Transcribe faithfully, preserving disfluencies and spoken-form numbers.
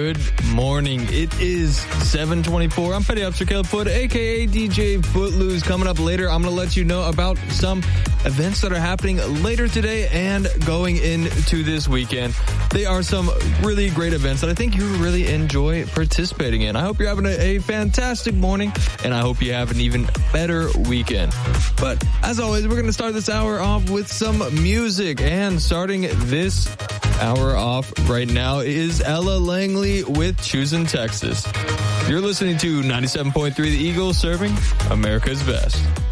Good morning. It is seven twenty-four. I'm Petty Officer Caleb Foot, a k a. D J Footloose. Coming up later, I'm going to let you know about some events that are happening later today and going into this weekend. They are some really great events that I think you really enjoy participating in. I hope you're having a, a fantastic morning, and I hope you have an even better weekend. But as always, we're going to start this hour off with some music, and starting this hour off right now is Ella Langley with Choosing Texas. You're listening to ninety-seven point three The Eagle, serving America's best.